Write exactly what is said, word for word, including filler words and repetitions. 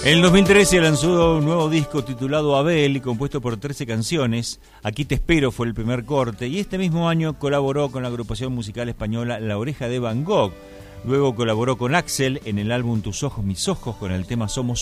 En el dos mil trece lanzó un nuevo disco titulado Abel, compuesto por trece canciones. Aquí te espero fue el primer corte, y este mismo año colaboró con la agrupación musical española La Oreja de Van Gogh. Luego colaboró con Axel en el álbum Tus ojos, mis ojos, con el tema Somos